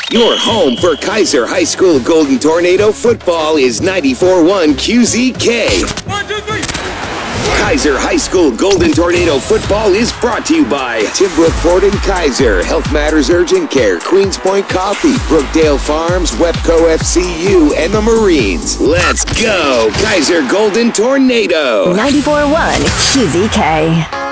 Your home for Kaiser High School Golden Tornado football is 94.1 QZK. 1, 2, 3. Kaiser High School Golden Tornado football is brought to you by Timbrook Ford and Kaiser, Health Matters Urgent Care, Queens Point Coffee, Brookdale Farms, Webco FCU, and the Marines. Let's go, Kaiser Golden Tornado. 94.1 QZK.